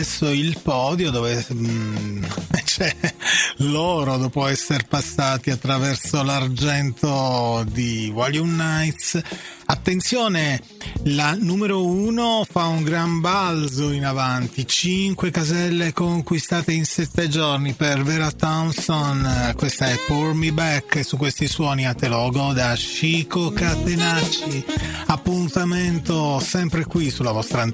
Adesso il podio dove c'è loro, dopo essere passati attraverso l'argento di Volume Nights. Attenzione, la numero 1 fa un gran balzo in avanti, 5 caselle conquistate in 7 giorni per Vera Thompson. Questa è Pour Me Back, e su questi suoni a te lo goda Chico Catenacci. Appuntamento sempre qui sulla vostra